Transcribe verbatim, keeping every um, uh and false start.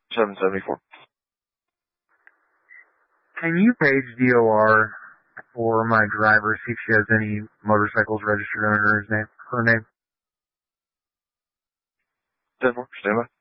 seven seventy-four. Can you page D O R for my driver, see if she has any motorcycles registered under his name, her name? ten four, stand by.